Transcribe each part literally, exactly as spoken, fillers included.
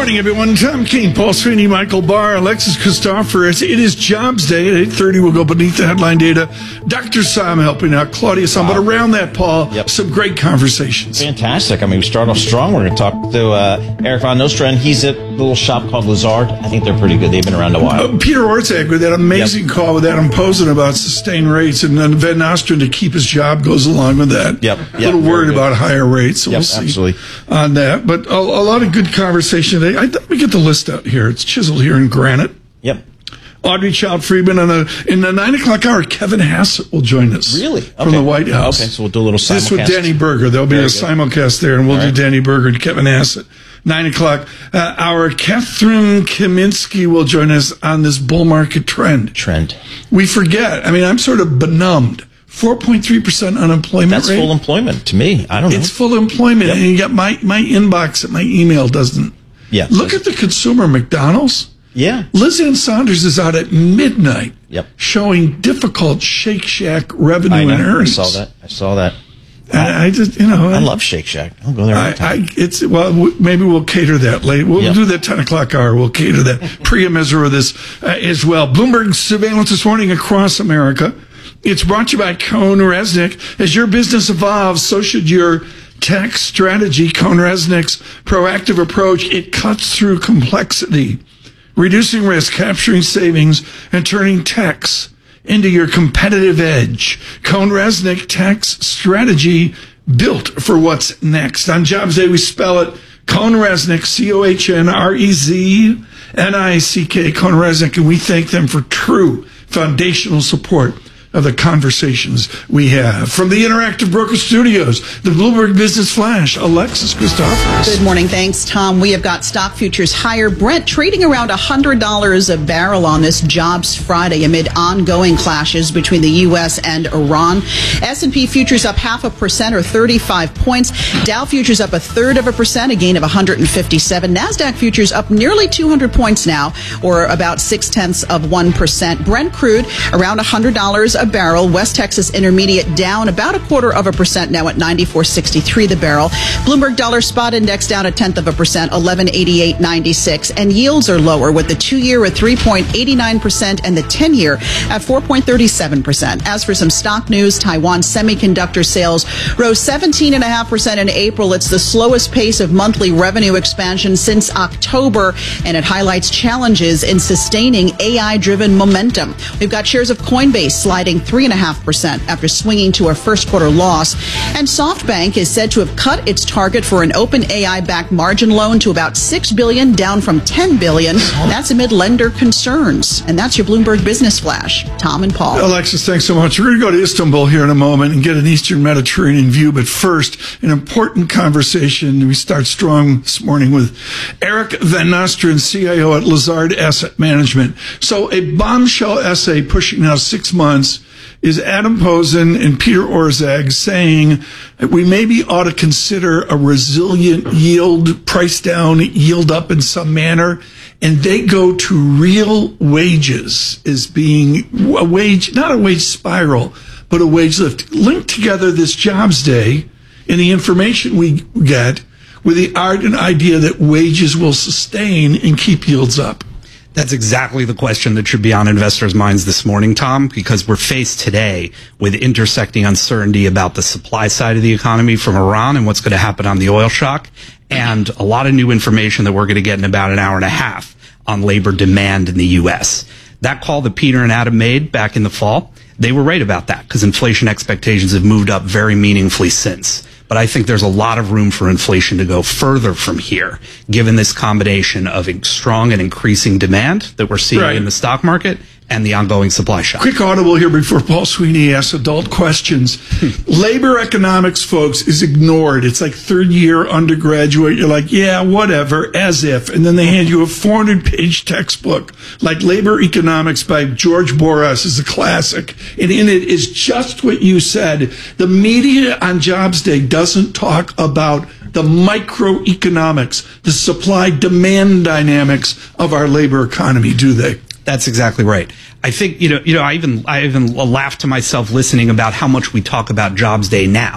morning, everyone. Tom King, Paul Sweeney, Michael Barr, Alexis Christoforous. It is Jobs Day. At eight thirty, we'll go beneath the headline data. Doctor Sam helping out, Claudia Sam. Wow. But around that, Paul, yep. some great conversations. Fantastic. I mean, we start off strong. We're going to talk to uh, Eric Von Nostrand. He's at a little shop called Lazard. I think they're pretty good. They've been around a while. Uh, Peter Orszag with that amazing yep. call with Adam Posen about sustained rates. And then Van Nostrand to keep his job goes along with that. Yep. A little yep. worried about higher rates. So yep, we'll see absolutely. on that. But a, a lot of good conversation today. I, let me get the list out here. It's chiseled here in granite. Yep. Audrey Child Friedman on the, in the nine o'clock hour. Kevin Hassett will join us. Really? From okay. the White House. Okay, so we'll do a little simulcast. This with Danny Berger. There'll be Very a good. simulcast there, and we'll All do right. Danny Berger and Kevin Hassett. Nine o'clock uh, hour. Catherine Kaminsky will join us on this bull market trend. Trend. We forget. I mean, I'm sort of benumbed. four point three percent unemployment That's rate. full employment to me. I don't know. It's full employment, Yep. and you got my, my inbox at my email doesn't. Yeah. Look at the consumer, McDonald's. Yeah. Liz Ann Saunders is out at midnight Yep. showing difficult Shake Shack revenue I know. and earnings. I saw that. I saw that. And I just, you know. I love Shake Shack. I'll go there all I, the time. I, it's, well, w- maybe we'll cater that late. We'll Yep. do that ten o'clock hour. We'll cater that. Priya Misra with this uh, as well. Bloomberg surveillance this morning across America. It's brought to you by Cohn Resnick. As your business evolves, so should your tech strategy. Cohn Resnick's proactive approach, it cuts through complexity, reducing risk, capturing savings, and turning techs into your competitive edge. Cohn Resnick Tech's strategy built for what's next. On Jobs Day, we spell it Cohn Resnick, C O H N R E Z N I C K, Cohn Resnick, and we thank them for true foundational support of the conversations we have. From the Interactive Broker Studios, the Bloomberg Business Flash, Alexis Christoforous. Good morning. Thanks, Tom. We have got stock futures higher. Brent trading around one hundred dollars a barrel on this Jobs Friday amid ongoing clashes between the U S and Iran. S and P futures up half a percent or thirty-five points. Dow futures up a third of a percent, a gain of one hundred fifty-seven. NASDAQ futures up nearly two hundred points now, or about six-tenths of one percent. Brent crude around one hundred dollars a barrel. West Texas Intermediate down about a quarter of a percent now at ninety-four sixty-three the barrel. Bloomberg Dollar Spot Index down a tenth of a percent, eleven eighty-eight ninety-six. And yields are lower with the two-year at three point eight nine percent and the ten-year at four point three seven percent. As for some stock news, Taiwan semiconductor sales rose seventeen point five percent in April. It's the slowest pace of monthly revenue expansion since October, and it highlights challenges in sustaining A I-driven momentum. We've got shares of Coinbase sliding three point five percent after swinging to a first quarter loss. And SoftBank is said to have cut its target for an open A I-backed margin loan to about six billion dollars, down from ten billion dollars. That's amid lender concerns. And that's your Bloomberg Business Flash. Tom and Paul. Alexis, thanks so much. We're going to go to Istanbul here in a moment and get an Eastern Mediterranean view. But first, an important conversation. We start strong this morning with Eric Van Nostrand, C I O at Lazard Asset Management. So a bombshell essay pushing now six months is Adam Posen and Peter Orszag saying that we maybe ought to consider a resilient yield, price down, yield up in some manner. And they go to real wages as being a wage, not a wage spiral, but a wage lift. Link together this Jobs Day and the information we get with the ardent idea that wages will sustain and keep yields up. That's exactly the question that should be on investors' minds this morning, Tom, because we're faced today with intersecting uncertainty about the supply side of the economy from Iran and what's going to happen on the oil shock, and a lot of new information that we're going to get in about an hour and a half on labor demand in the U S. That call that Peter and Adam made back in the fall, they were right about that because inflation expectations have moved up very meaningfully since. But I think there's a lot of room for inflation to go further from here, given this combination of strong and increasing demand that we're seeing Right. in the stock market and the ongoing supply shock. Quick audible here before Paul Sweeney asks adult questions. Labor economics, folks, is ignored. It's like third year undergraduate. You're like, yeah, whatever, as if. And then they hand you a four hundred page textbook like Labor Economics by George Boras is a classic. And in it is just what you said. The media on Jobs Day doesn't talk about the microeconomics, the supply-demand dynamics of our labor economy, do they? That's exactly right. I think, you know, you know, I even, I even laughed to myself listening about how much we talk about Jobs Day now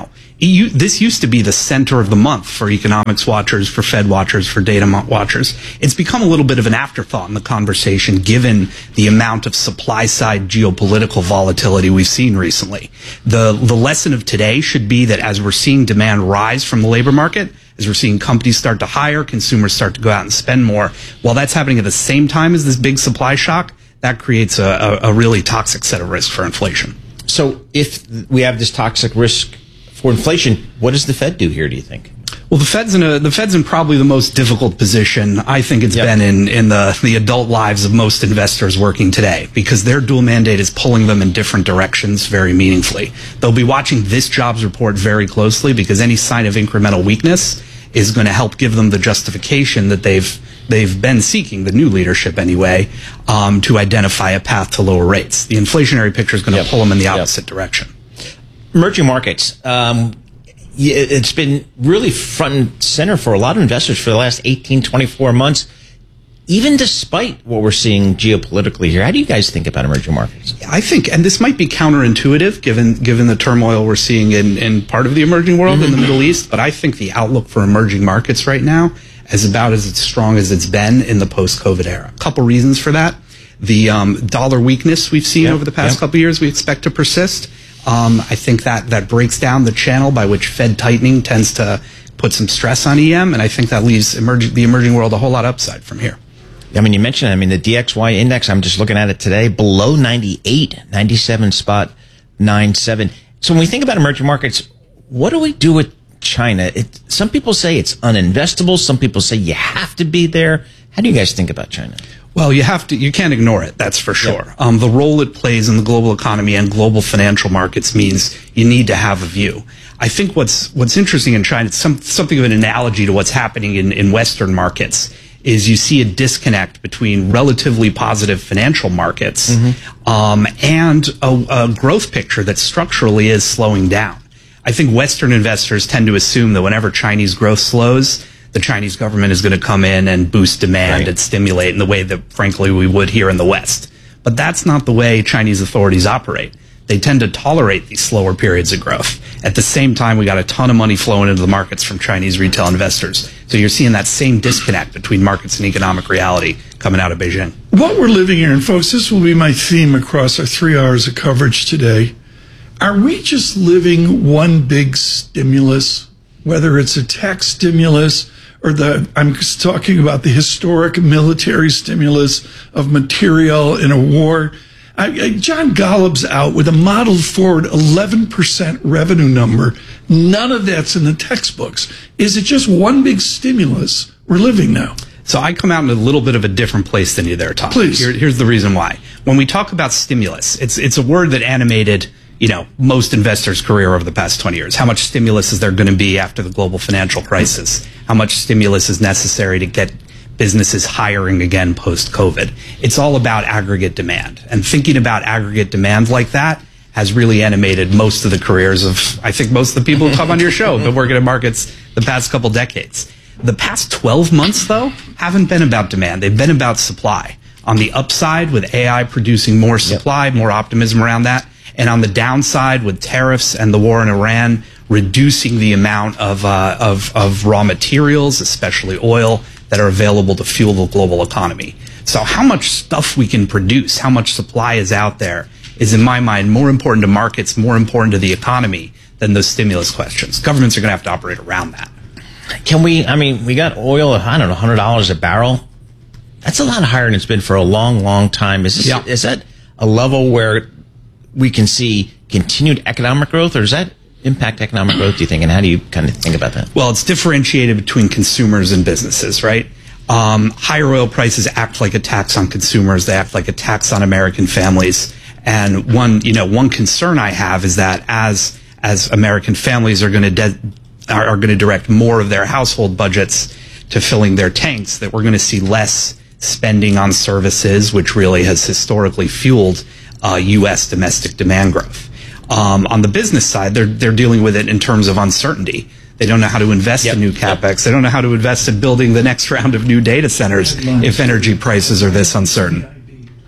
you, this used to be the center of the month for economics watchers, for Fed watchers, for data watchers. It's become a little bit of an afterthought in the conversation given the amount of supply-side geopolitical volatility we've seen recently. The, the lesson of today should be that as we're seeing demand rise from the labor market, as we're seeing companies start to hire, consumers start to go out and spend more, while that's happening at the same time as this big supply shock, that creates a, a, a really toxic set of risks for inflation. So if we have this toxic risk for inflation, what does the Fed do here, do you think? Well, the Fed's in a, the Fed's in probably the most difficult position I think it's Yep. been in, in the, the adult lives of most investors working today, because their dual mandate is pulling them in different directions very meaningfully. They'll be watching this jobs report very closely because any sign of incremental weakness is going to help give them the justification that they've they've been seeking, the new leadership anyway, um, to identify a path to lower rates. The inflationary picture is going to Yep. pull them in the Yep. opposite direction. Emerging markets, um, yeah, it's been really front and center for a lot of investors for the last eighteen, twenty-four months, even despite what we're seeing geopolitically here. How do you guys think about emerging markets? I think, and this might be counterintuitive given given the turmoil we're seeing in, in part of the emerging world in the Middle East, but I think the outlook for emerging markets right now is about as strong as it's been in the post-COVID era. A couple reasons for that. The um, dollar weakness we've seen Yep, over the past yep. couple of years we expect to persist. Um, I think that, that breaks down the channel by which Fed tightening tends to put some stress on E M, and I think that leaves emerging, the emerging world a whole lot upside from here. I mean, you mentioned, I mean, the D X Y index, I'm just looking at it today, below ninety-eight, ninety-seven spot nine seven. So when we think about emerging markets, what do we do with China? It, some people say it's uninvestable. Some people say you have to be there. How do you guys think about China? Well, you have to, you can't ignore it, that's for sure. Yep. Um, the role it plays in the global economy and global financial markets means you need to have a view. I think what's, what's interesting in China, it's some, something of an analogy to what's happening in, in Western markets, is you see a disconnect between relatively positive financial markets, mm-hmm. um, and a, a growth picture that structurally is slowing down. I think Western investors tend to assume that whenever Chinese growth slows, the Chinese government is going to come in and boost demand right. and stimulate in the way that, frankly, we would here in the West. But that's not the way Chinese authorities operate. They tend to tolerate these slower periods of growth. At the same time, we got a ton of money flowing into the markets from Chinese retail investors. So you're seeing that same disconnect between markets and economic reality coming out of Beijing. What we're living here, and folks, this will be my theme across our three hours of coverage today. Are we just living one big stimulus, whether it's a tax stimulus or the, I'm talking about the historic military stimulus of material in a war? I, I, John Gollub's out with a modeled forward eleven percent revenue number. None of that's in the textbooks. Is it just one big stimulus we're living now? So I come out in a little bit of a different place than you there, Tom. Please. Here, here's the reason why. When we talk about stimulus, it's it's a word that animated, you know, most investors' career over the past twenty years. How much stimulus is there going to be after the global financial crisis? How much stimulus is necessary to get businesses hiring again post-COVID? It's all about aggregate demand. And thinking about aggregate demand like that has really animated most of the careers of, I think, most of the people who come on your show have been working in markets the past couple decades. The past twelve months, though, haven't been about demand. They've been about supply. On the upside, with A I producing more supply, yep. more optimism around that. And on the downside, with tariffs and the war in Iran reducing the amount of, uh, of, of raw materials, especially oil, that are available to fuel the global economy. So how much stuff we can produce, how much supply is out there, is in my mind more important to markets, more important to the economy than those stimulus questions. Governments are going to have to operate around that. Can we, I mean, we got oil at, I don't know, one hundred dollars a barrel. That's a lot higher than it's been for a long, long time. Is this, yeah. is that a level where we can see continued economic growth, or does that impact economic growth, do you think? And how do you kind of think about that? Well, it's differentiated between consumers and businesses, right? Um, higher oil prices act like a tax on consumers. They act like a tax on American families. And one, you know, one concern I have is that as as American families are going to de- are, are going to direct more of their household budgets to filling their tanks, that we're going to see less spending on services, which really has historically fueled uh, U S domestic demand growth. Um, on the business side, they're they're dealing with it in terms of uncertainty. They don't know how to invest yep. in new capex. Yep. They don't know how to invest in building the next round of new data centers if energy prices are this uncertain.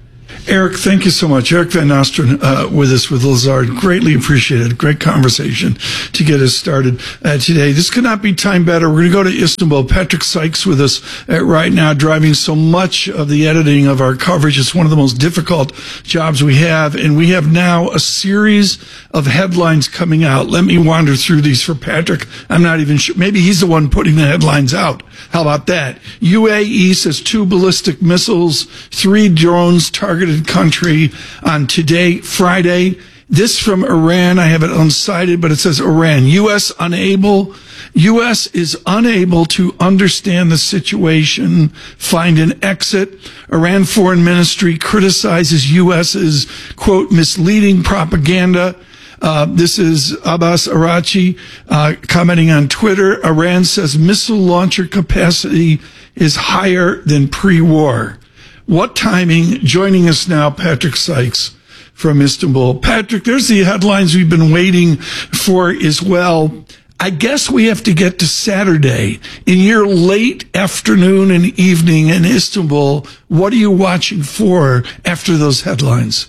Eric, thank you so much. Eric Van Nostrand uh, with us with Lazard. Greatly appreciated. Great conversation to get us started uh, today. This could not be timed better. We're going to go to Istanbul. Patrick Sykes with us uh, right now, driving so much of the editing of our coverage. It's one of the most difficult jobs we have, and we have now a series of headlines coming out. Let me wander through these for Patrick. I'm not even sure. Maybe he's the one putting the headlines out. How about that? U A E says two ballistic missiles, three drones targeted country on today, Friday. This from Iran. I have it unsighted, but it says Iran. U S unable, U S is unable to understand the situation, find an exit. Iran Foreign Ministry criticizes U S's, quote, misleading propaganda. Uh, this is Abbas Arachi uh, commenting on Twitter. Iran says missile launcher capacity is higher than pre-war. What timing? Joining us now, Patrick Sykes from Istanbul. Patrick, there's the headlines we've been waiting for as well. I guess we have to get to Saturday. In your late afternoon and evening in Istanbul, what are you watching for after those headlines?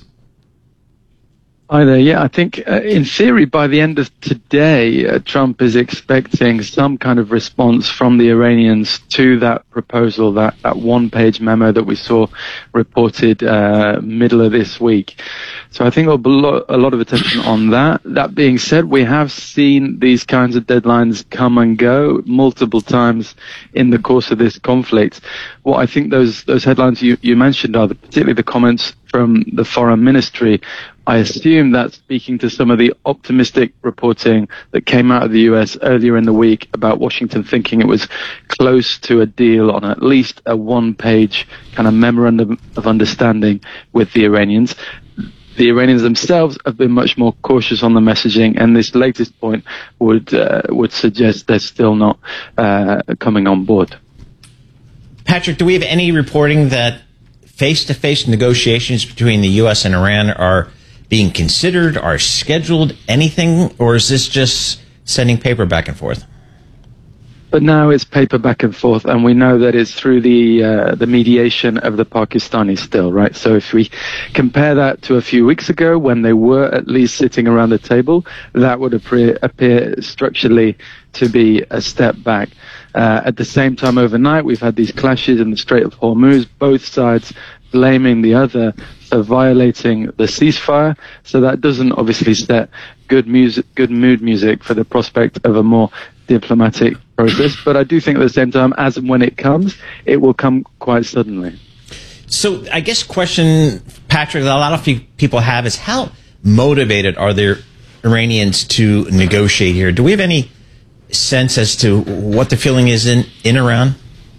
Hi there. Yeah, I think uh, in theory, by the end of today, uh, Trump is expecting some kind of response from the Iranians to that proposal, that, that one-page memo that we saw reported uh, middle of this week. So I think there'll be a lot, a lot of attention on that. That being said, we have seen these kinds of deadlines come and go multiple times in the course of this conflict. What I think those those headlines you, you mentioned are the, particularly the comments from the foreign ministry. I assume that's speaking to some of the optimistic reporting that came out of the U S earlier in the week about Washington thinking it was close to a deal on at least a one-page kind of memorandum of understanding with the Iranians. The Iranians themselves have been much more cautious on the messaging, and this latest point would uh, would suggest they're still not uh, coming on board. Patrick, do we have any reporting that face-to-face negotiations between the U S and Iran are being considered, are scheduled, anything, or is this just sending paper back and forth? But now it's paper back and forth, and we know that it's through the uh, the mediation of the Pakistanis still, right? So if we compare that to a few weeks ago when they were at least sitting around the table, that would appear, appear structurally to be a step back. Uh, at the same time, overnight, we've had these clashes in the Strait of Hormuz, both sides blaming the other for violating the ceasefire. So that doesn't obviously set good music, good mood music for the prospect of a more diplomatic process. But I do think at the same time, as and when it comes, it will come quite suddenly. So I guess question, Patrick, that a lot of people have is how motivated are the Iranians to negotiate here? Do we have any sense as to what the feeling is in, in Iran?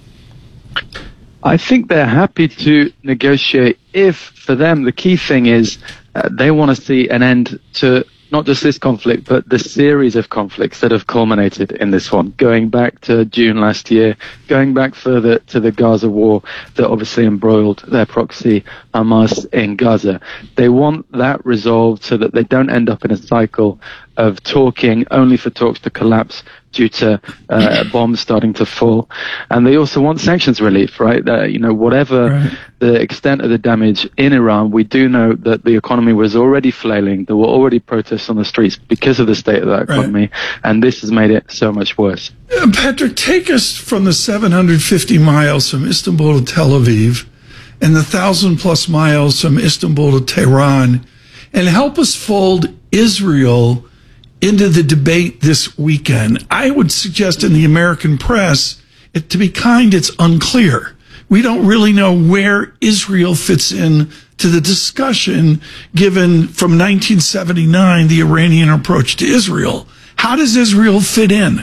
I think they're happy to negotiate if, for them, the key thing is uh, they want to see an end to not just this conflict, but the series of conflicts that have culminated in this one, going back to June last year, going back further to the Gaza war that obviously embroiled their proxy Hamas in Gaza. They want that resolved so that they don't end up in a cycle of talking only for talks to collapse due to uh, bombs starting to fall. And they also want sanctions relief, right? Uh, you know, whatever right. the extent of the damage in Iran, we do know that the economy was already flailing. There were already protests on the streets because of the state of that economy. Right. And this has made it so much worse. Uh, Patrick, take us from the seven hundred fifty miles from Istanbul to Tel Aviv and the one thousand plus miles from Istanbul to Tehran and help us fold Israel into the debate this weekend. I would suggest in the American press, it, to be kind, it's unclear. We don't really know where Israel fits in to the discussion given from nineteen seventy-nine, the Iranian approach to Israel. How does Israel fit in?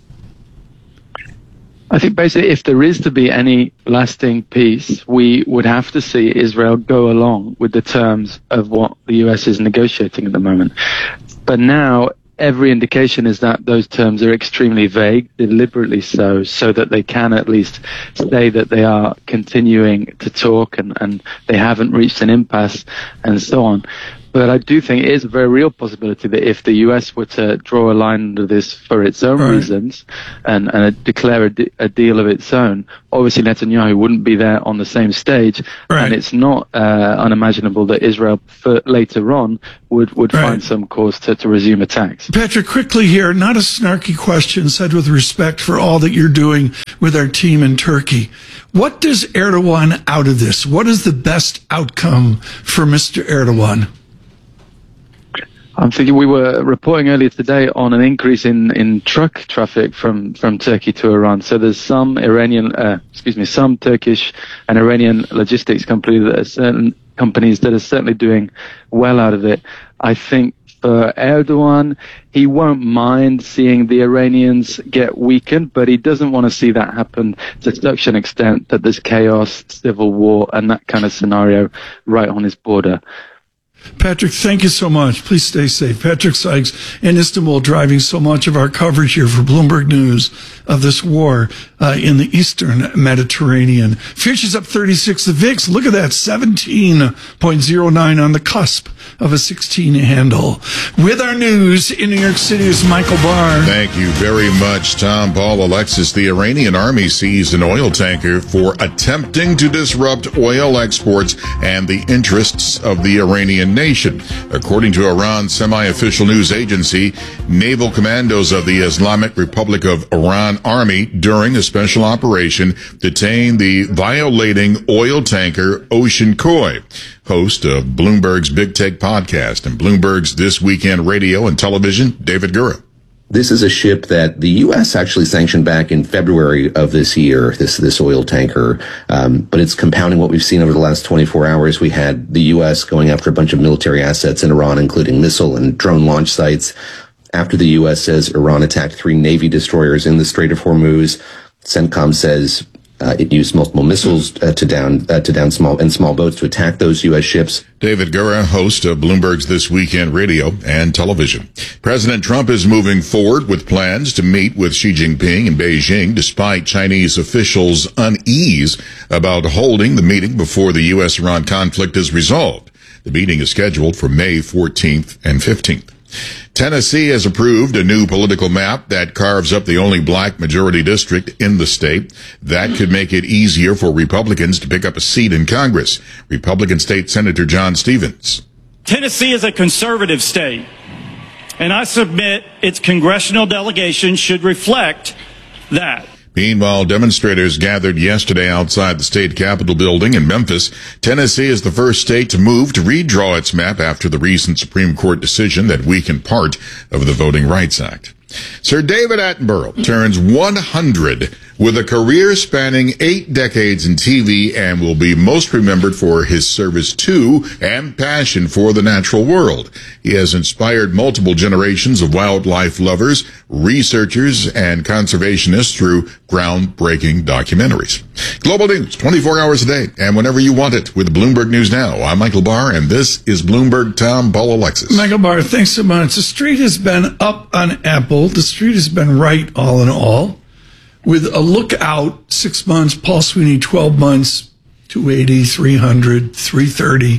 I think basically if there is to be any lasting peace, we would have to see Israel go along with the terms of what the U S is negotiating at the moment. But now every indication is that those terms are extremely vague, deliberately so, so that they can at least say that they are continuing to talk and, and they haven't reached an impasse and so on. But I do think it is a very real possibility that if the U S were to draw a line under this for its own right. reasons and, and uh, declare a, de- a deal of its own, obviously Netanyahu wouldn't be there on the same stage. Right. And it's not uh, unimaginable that Israel for, later on would, would right. find some cause to, to resume attacks. Patrick, quickly here, not a snarky question, said with respect for all that you're doing with our team in Turkey. What does Erdogan out of this? What is the best outcome for Mister Erdogan? I'm thinking we were reporting earlier today on an increase in, in truck traffic from, from Turkey to Iran. So there's some Iranian, uh, excuse me, some Turkish and Iranian logistics companies that are certain companies that are certainly doing well out of it. I think for Erdogan, he won't mind seeing the Iranians get weakened, but he doesn't want to see that happen to such an extent that there's chaos, civil war, and that kind of scenario right on his border. Patrick, thank you so much. Please stay safe. Patrick Sykes in Istanbul, driving so much of our coverage here for Bloomberg News of this war uh, in the Eastern Mediterranean. Futures up thirty-six. The V I X, look at that, seventeen point oh nine on the cusp of a sixteen handle. With our news in New York City is Michael Barr. Thank you very much, Tom. Paul, Alexis. The Iranian army seized an oil tanker for attempting to disrupt oil exports and the interests of the Iranian nation. According to Iran's semi-official news agency, naval commandos of the Islamic Republic of Iran Army, during a special operation, detained the violating oil tanker Ocean Koi, host of Bloomberg's Big Take podcast and Bloomberg's This Weekend Radio and Television, David Gura. This is a ship that the U S actually sanctioned back in February of this year, this this oil tanker. Um, but it's compounding what we've seen over the last twenty-four hours. We had the U S going after a bunch of military assets in Iran, including missile and drone launch sites. After the U S says Iran attacked three Navy destroyers in the Strait of Hormuz, CENTCOM says Uh, it used multiple missiles uh, to down uh, to down small and small boats to attack those U S ships. David Gura, host of Bloomberg's This Weekend Radio and Television. President Trump is moving forward with plans to meet with Xi Jinping in Beijing, despite Chinese officials' unease about holding the meeting before the U S Iran conflict is resolved. The meeting is scheduled for May fourteenth and fifteenth. Tennessee has approved a new political map that carves up the only black majority district in the state. That could make it easier for Republicans to pick up a seat in Congress. Republican State Senator John Stevens. Tennessee is a conservative state, and I submit its congressional delegation should reflect that. Meanwhile, demonstrators gathered yesterday outside the state capitol building in Memphis. Tennessee is the first state to move to redraw its map after the recent Supreme Court decision that weakened part of the Voting Rights Act. Sir David Attenborough turns one hundred with a career spanning eight decades in T V and will be most remembered for his service to and passion for the natural world. He has inspired multiple generations of wildlife lovers, researchers, and conservationists through groundbreaking documentaries. Global news, twenty-four hours a day, and whenever you want it with Bloomberg News Now. I'm Michael Barr, and this is Bloomberg Tom Paul Alexis. Michael Barr, thanks so much. The street has been up on Apple. The street has been right all in all. With a look out, six months, Paul Sweeney, twelve months, two eighty, three hundred, three thirty.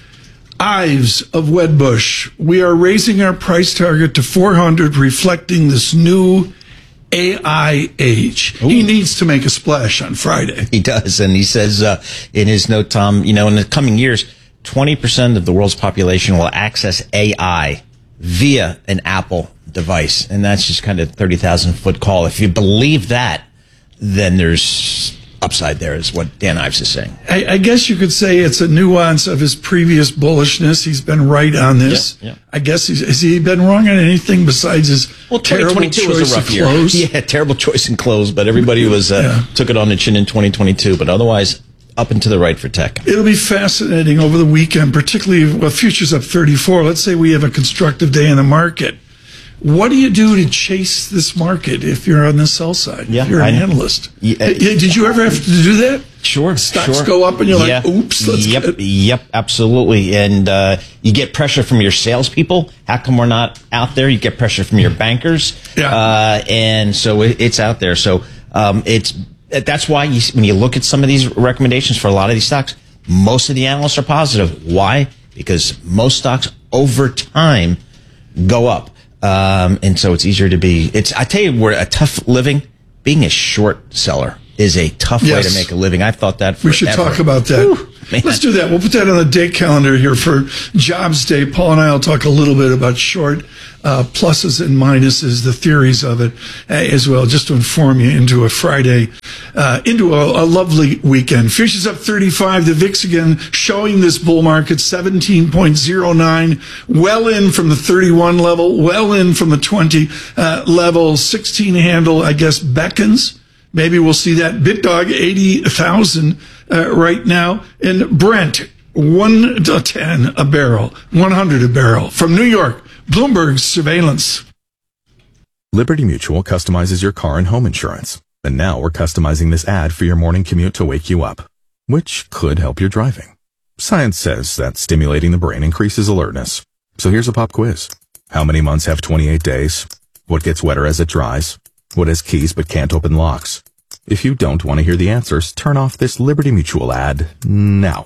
Ives of Wedbush, we are raising our price target to four hundred, reflecting this new A I age. Ooh. He needs to make a splash on Friday. He does, and he says uh, in his note, Tom, you know, in the coming years, twenty percent of the world's population will access A I via an Apple device, and that's just kind of thirty thousand foot call. If you believe that, then there's upside there, is what Dan Ives is saying. I, I guess you could say it's a nuance of his previous bullishness. He's been right on this. Yeah, yeah. I guess he's, has he been wrong on anything besides his well, terrible choice was a rough of year. clothes? Yeah, terrible choice in clothes, but everybody was uh, yeah. took it on the chin in twenty twenty-two. But otherwise, up and to the right for tech. It'll be fascinating over the weekend, particularly well, futures up thirty-four. Let's say we have a constructive day in the market. What do you do to chase this market if you're on the sell side? Yeah, if you're an analyst. Yeah. Did you ever have to do that? Sure. Stocks sure. go up and you're yeah. like, oops, let's Yep, get it. Yep, absolutely. And uh, you get pressure from your salespeople. How come we're not out there? You get pressure from your bankers. Yeah. Uh, and so it, it's out there. So um, it's that's why you, when you look at some of these recommendations for a lot of these stocks, most of the analysts are positive. Why? Because most stocks over time go up. Um, and so it's easier to be, it's, I tell you, we're a tough living. Being a short seller is a tough yes. way to make a living. I've thought that forever. We should talk about that. Whew, Let's do that. We'll put that on the day calendar here for Jobs Day. Paul and I will talk a little bit about short uh, pluses and minuses, the theories of it uh, as well, just to inform you into a Friday, uh, into a, a lovely weekend. Futures up thirty-five. The V I X again showing this bull market, seventeen point oh nine, well in from the thirty-one level, well in from the twenty uh, level, sixteen handle, I guess, beckons. Maybe we'll see that. BitDog, eighty thousand uh, right now. And Brent, one to ten a barrel, one hundred a barrel. From New York, Bloomberg Surveillance. Liberty Mutual customizes your car and home insurance. And now we're customizing this ad for your morning commute to wake you up, which could help your driving. Science says that stimulating the brain increases alertness. So here's a pop quiz. How many months have twenty-eight days? What gets wetter as it dries? What has keys but can't open locks? If you don't want to hear the answers, turn off this Liberty Mutual ad now.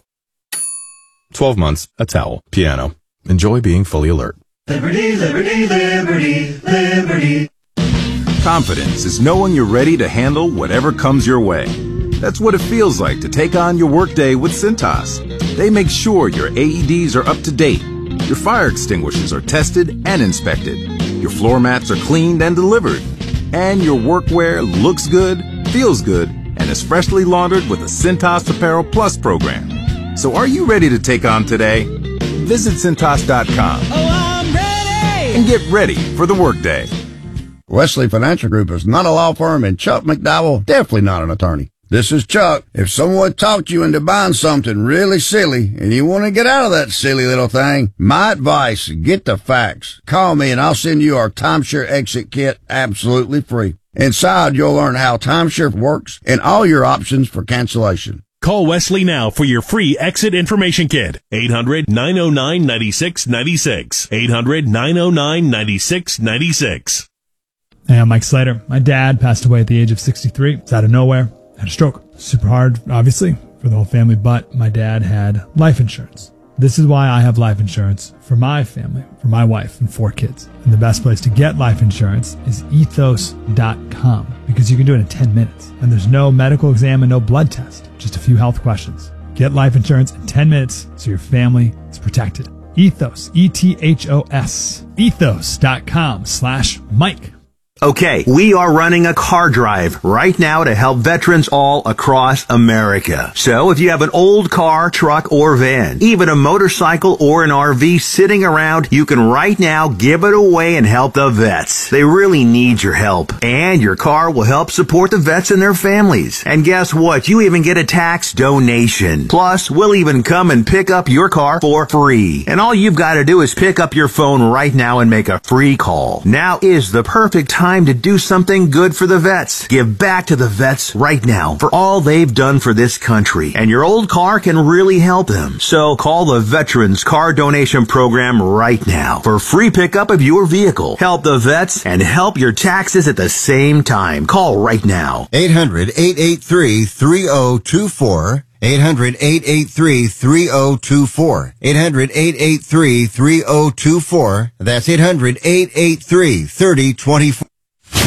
twelve months, a towel, piano. Enjoy being fully alert. Liberty, liberty, liberty, liberty. Confidence is knowing you're ready to handle whatever comes your way. That's what it feels like to take on your workday with Cintas. They make sure your A E Ds are up to date, your fire extinguishers are tested and inspected, your floor mats are cleaned and delivered, and your workwear looks good, feels good, and is freshly laundered with a Cintas Apparel Plus program. So are you ready to take on today? Visit Cintas dot com Oh, I'm ready! and get ready for the workday. Wesley Financial Group is not a law firm, and Chuck McDowell definitely not an attorney. This is Chuck. If someone talked you into buying something really silly and you want to get out of that silly little thing, my advice, get the facts. Call me and I'll send you our timeshare exit kit absolutely free. Inside, you'll learn how timeshare works and all your options for cancellation. Call Wesley now for your free exit information kit. eight hundred, nine oh nine, nine six nine six. eight hundred, nine oh nine, nine six nine six. Hey, I'm Mike Slater. My dad passed away at the age of sixty-three. It's out of nowhere. Had a stroke. Super hard, obviously, for the whole family, but my dad had life insurance. This is why I have life insurance for my family, for my wife and four kids. And the best place to get life insurance is ethos dot com, because you can do it in ten minutes. And there's no medical exam and no blood test, just a few health questions. Get life insurance in ten minutes so your family is protected. Ethos, E T H O S, ethos dot com slash Mike. Okay, we are running a car drive right now to help veterans all across America. So if you have an old car, truck, or van, even a motorcycle or an R V sitting around, you can right now give it away and help the vets. They really need your help. And your car will help support the vets and their families. And guess what? You even get a tax donation. Plus, we'll even come and pick up your car for free. And all you've got to do is pick up your phone right now and make a free call. Now is the perfect time Time to do something good for the vets. Give back to the vets right now for all they've done for this country. And your old car can really help them. So call the Veterans Car Donation Program right now for free pickup of your vehicle. Help the vets and help your taxes at the same time. Call right now. eight hundred, eight eight three, three oh two four. eight hundred, eight eight three, three oh two four. eight hundred, eight eight three, three oh two four. That's eight hundred, eight eight three, three oh two four.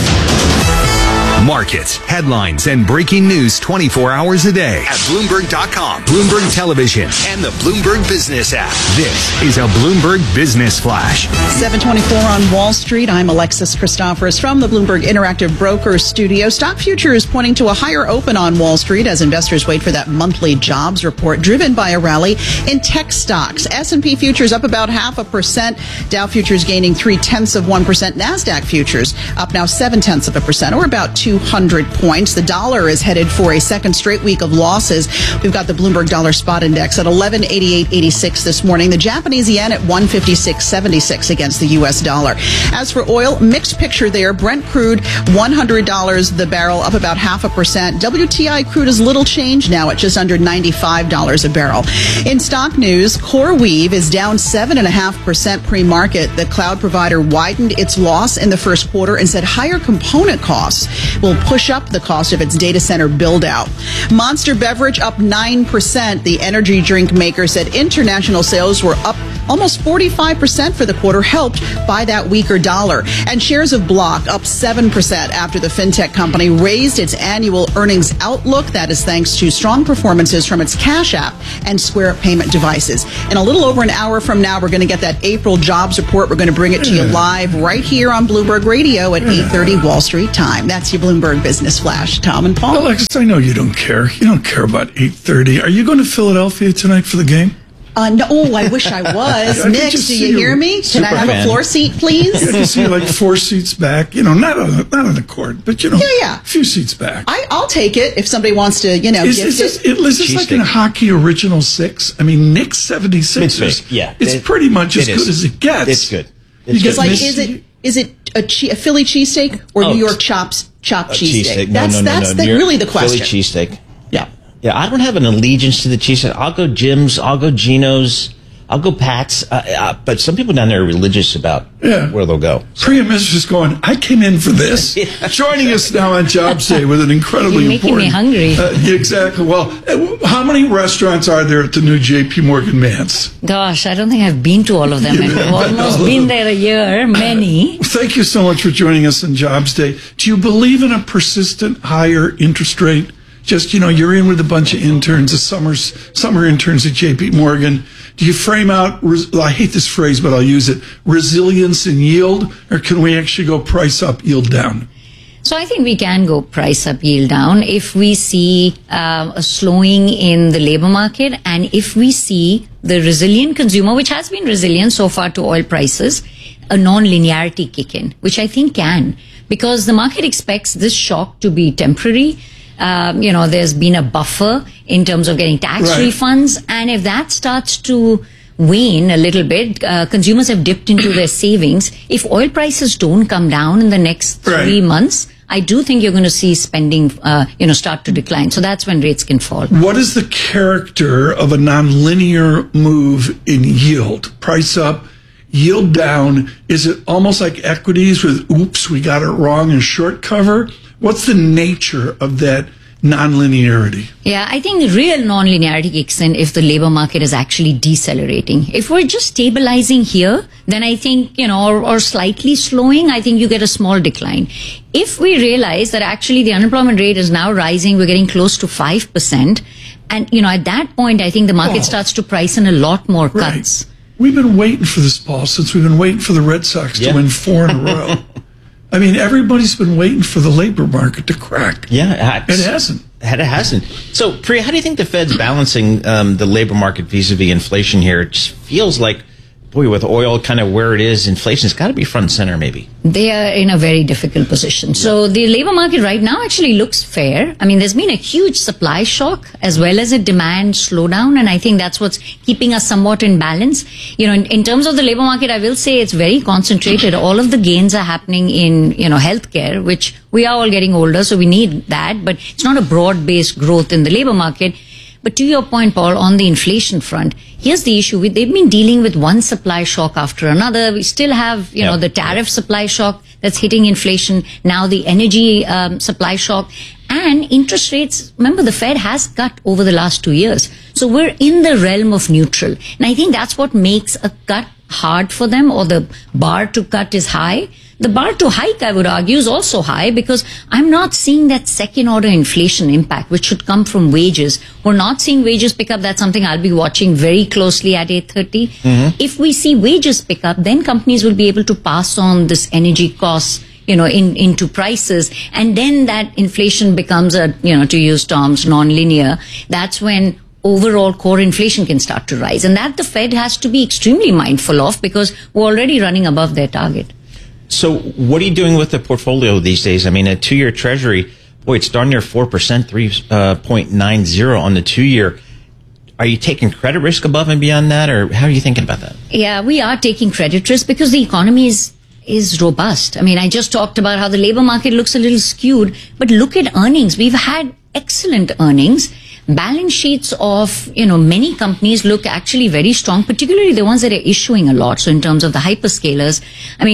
Markets, headlines, and breaking news twenty-four hours a day at Bloomberg dot com, Bloomberg Television, and the Bloomberg Business app. This is a Bloomberg Business Flash. seven twenty-four on Wall Street. I'm Alexis Christoforous from the Bloomberg Interactive Brokers studio. Stock futures pointing to a higher open on Wall Street as investors wait for that monthly jobs report driven by a rally in tech stocks. S and P futures up about half a percent. Dow futures gaining three tenths of one percent. NASDAQ futures up now seven tenths of a percent, or about two hundred points. The dollar is headed for a second straight week of losses. We've got the Bloomberg Dollar Spot Index at eleven eighty-eight eighty-six this morning. The Japanese yen at one fifty-six seventy-six against the U S dollar. As for oil, mixed picture there. Brent crude, one hundred dollars the barrel, up about half a percent. W T I crude is little change now at just under ninety-five dollars a barrel. In stock news, CoreWeave is down seven point five percent pre-market. The cloud provider widened its loss in the first quarter and said higher component costs will push up the cost of its data center build-out. Monster Beverage up nine percent. The energy drink maker said international sales were up almost forty-five percent for the quarter, helped by that weaker dollar. And shares of Block up seven percent after the fintech company raised its annual earnings outlook. That is thanks to strong performances from its Cash App and Square payment devices. In a little over an hour from now, we're going to get that April jobs report. We're going to bring it to you live right here on Bloomberg Radio at eight thirty Wall Street time. That's your Bloomberg Business Flash. Tom and Paul. Alexis, I know you don't care. You don't care about eight thirty. Are you going to Philadelphia tonight for the game? Uh, no, oh, I wish I was. I Nick, do you hear me? Can I have fan. a floor seat, please? I can see you like four seats back. You know, not on the, not on the court, but you know, Yeah, yeah. a few seats back. I, I'll take it if somebody wants to, you know, Is, gift is this, it. it, is this like in a hockey original six? I mean, Knicks seventy-sixers. It's big, yeah. It's It- pretty much as it good is. as it gets. It's good. You It's get It's like, Miss- is it is it a, che- a Philly cheesesteak or Oh, New York chops chopped Uh, cheesesteak? No, That's no, no, that's no. the, New York- really the question. Philly cheesesteak. Yeah. Yeah, I don't have an allegiance to the cheesesteak. I'll go Jim's. I'll go Geno's. I'll go Pat's. Uh, uh, but some people down there are religious about Yeah. where they'll go. Priya Miss is going, I came in for this. Joining us now on Jobs Day with an incredibly You're making important... me hungry. Uh, yeah, exactly. Well, uh, how many restaurants are there at the new J P Morgan Mance? Gosh, I don't think I've been to all of them. And I've almost been there a year, many. Thank you so much for joining us on Jobs Day. Do you believe in a persistent higher interest rate? Just, you know, you're in with a bunch of interns, the summers, summer interns at J P Morgan. Do you frame out, res- I hate this phrase, but I'll use it, resilience in yield, or can we actually go price up, yield down? So I think we can go price up, yield down if we see uh, a slowing in the labor market and if we see the resilient consumer, which has been resilient so far to oil prices, a non-linearity kick in, which I think can, because the market expects this shock to be temporary. Um, you know, there's been a buffer in terms of getting tax Right. refunds. And if that starts to wane a little bit, uh, consumers have dipped into their savings. If oil prices don't come down in the next three Right. months, I do think you're going to see spending, uh, you know, start to decline. So that's when rates can fall. What is the character of a nonlinear move in yield? Price up, yield down? Is it almost like equities with, oops, we got it wrong and short cover? What's the nature of that nonlinearity? Yeah, I think real non-linearity kicks in if the labor market is actually decelerating. If we're just stabilizing here, then I think, you know, or, or slightly slowing, I think you get a small decline. If we realize that actually the unemployment rate is now rising, we're getting close to five percent. And, you know, at that point, I think the market Oh. starts to price in a lot more cuts. Right. We've been waiting for this, Paul, since we've been waiting for the Red Sox Yeah. to win four in a row. I mean, everybody's been waiting for the labor market to crack. Yeah, It hasn't. It hasn't. So, Priya, how do you think the Fed's balancing um, the labor market vis-a-vis inflation here? It just feels like, boy, with oil kind of where it is, inflation's got to be front and center, maybe. They are in a very difficult position. So the labor market right now actually looks fair. I mean, there's been a huge supply shock as well as a demand slowdown. And I think that's what's keeping us somewhat in balance. You know, in, in terms of the labor market, I will say it's very concentrated. All of the gains are happening in, you know, healthcare, which we are all getting older. So we need that. But it's not a broad-based growth in the labor market. But to your point, Paul, on the inflation front, here's the issue. We, they've been dealing with one supply shock after another. We still have, you Yep. know, the tariff supply shock that's hitting inflation. Now the energy um, supply shock and interest rates. Remember, the Fed has cut over the last two years. So we're in the realm of neutral. And I think that's what makes a cut hard for them, or the bar to cut is high. The bar to hike, I would argue, is also high because I'm not seeing that second order inflation impact, which should come from wages. We're not seeing wages pick up. That's something I'll be watching very closely at eight thirty. Mm-hmm. If we see wages pick up, then companies will be able to pass on this energy costs, you know, in, into prices. And then that inflation becomes a, you know, to use Tom's non-linear. That's when overall core inflation can start to rise. And that the Fed has to be extremely mindful of because we're already running above their target. So what are you doing with the portfolio these days? I mean, a two-year treasury, boy, it's darn near four percent, three point nine zero on the two-year. Are you taking credit risk above and beyond that, or how are you thinking about that? Yeah, we are taking credit risk because the economy is is robust. I mean, I just talked about how the labor market looks a little skewed, but look at earnings. We've had excellent earnings. Balance sheets of, you know, many companies look actually very strong, particularly the ones that are issuing a lot. So in terms of the hyperscalers, I mean,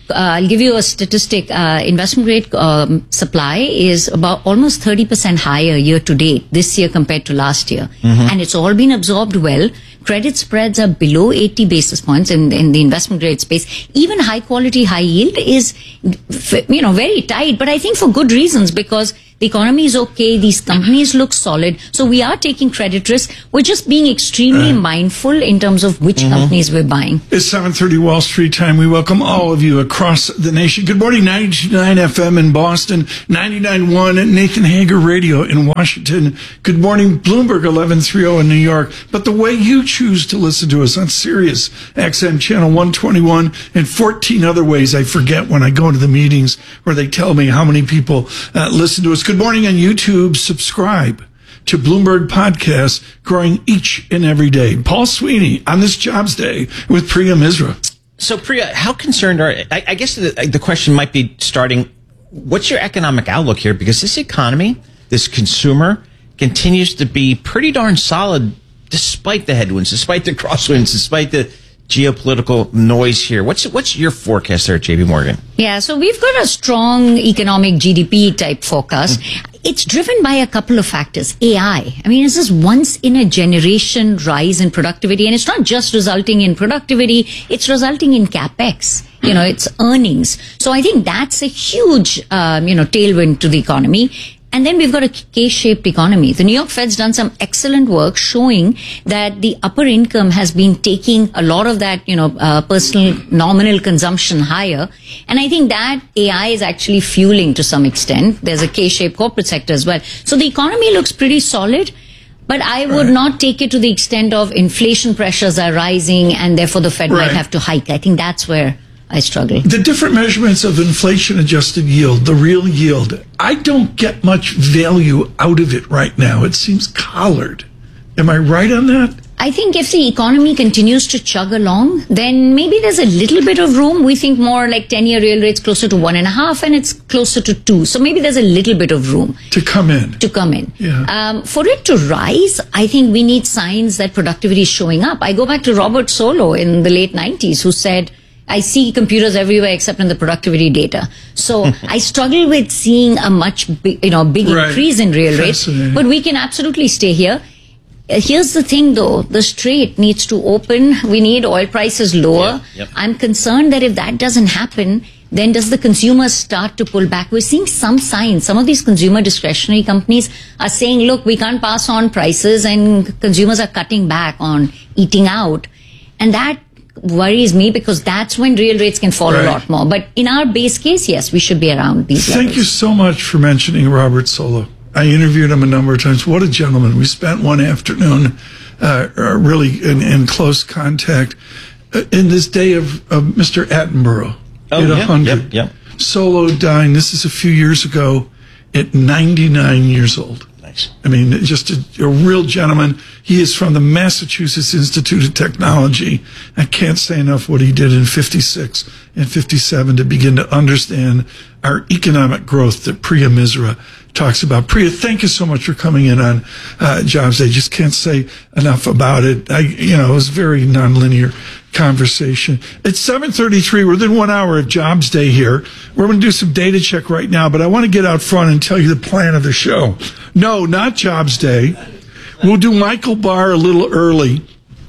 uh, I'll give you a statistic. Uh, investment grade um, supply is about almost thirty percent higher year to date this year compared to last year. Mm-hmm. And it's all been absorbed well. Credit spreads are below eighty basis points in, in the investment grade space. Even high quality, high yield is, you know, very tight, but I think for good reasons, because the economy is okay. These companies look solid. So we are taking credit risk. We're just being extremely Right. mindful in terms of which Mhm. companies we're buying. It's seven thirty Wall Street time. We welcome all of you across the nation. Good morning, ninety-nine F M in Boston, ninety-nine point one Nathan Hager Radio in Washington. Good morning, Bloomberg eleven thirty in New York. But the way you choose to listen to us on Sirius X M Channel one twenty-one and fourteen other ways I forget when I go to the meetings where they tell me how many people uh, listen to us. Good morning on YouTube. Subscribe to Bloomberg Podcasts, growing each and every day. Paul Sweeney on this Jobs Day with Priya Misra. So, Priya, how concerned are, I, I guess the, the question might be starting, what's your economic outlook here? Because this economy, this consumer, continues to be pretty darn solid despite the headwinds, despite the crosswinds, despite the geopolitical noise here. What's what's your forecast there at J P Morgan? Yeah, so we've got a strong economic G D P type forecast. Mm. It's driven by a couple of factors. A I. I mean, it's this once in a generation rise in productivity, and it's not just resulting in productivity, it's resulting in CapEx. You know, it's earnings. So I think that's a huge, um, you know, tailwind to the economy. And then we've got a K-shaped economy. The New York Fed's done some excellent work showing that the upper income has been taking a lot of that, you know, uh, personal nominal consumption higher. And I think that A I is actually fueling to some extent. There's a K-shaped corporate sector as well. So the economy looks pretty solid. But I would right. not take it to the extent of inflation pressures are rising and therefore the Fed right. might have to hike. I think that's where I struggle. The different measurements of inflation-adjusted yield, the real yield, I don't get much value out of it right now. It seems collared. Am I right on that? I think if the economy continues to chug along, then maybe there's a little bit of room. We think more like ten-year real rates closer to one and a half, and it's closer to two. So maybe there's a little bit of room to come in. To come in. Yeah. Um, for it to rise, I think we need signs that productivity is showing up. I go back to Robert Solow in the late nineties, who said, I see computers everywhere except in the productivity data. So I struggle with seeing a much big, you know, big right. increase in real rates, but we can absolutely stay here. Uh, here's the thing though, the Strait needs to open. We need oil prices lower. Yep, yep. I'm concerned that if that doesn't happen, then does the consumer start to pull back? We're seeing some signs. Some of these consumer discretionary companies are saying, look, we can't pass on prices, and consumers are cutting back on eating out. And that worries me, because that's when real rates can fall right. a lot more. But in our base case, yes, we should be around these Thank levels. you so much for mentioning Robert Solow. I interviewed him a number of times. What a gentleman. We spent one afternoon uh, really in, in close contact uh, in this day of, of Mister Attenborough oh, at yeah, one hundred. Yep, yep. Solow dying, this is a few years ago, at ninety-nine years old. Nice. I mean, just a, a real gentleman. He is from the Massachusetts Institute of Technology. I can't say enough what he did in fifty-six and fifty-seven to begin to understand our economic growth that Priya Misra talks about. Priya, thank you so much for coming in on uh, Jobs Day. Just can't say enough about it. I, you know, it was a very nonlinear conversation. It's seven thirty-three. We're within one hour of Jobs Day here. We're going to do some data check right now, but I want to get out front and tell you the plan of the show. No, not Jobs Day. We'll do Michael Barr a little early.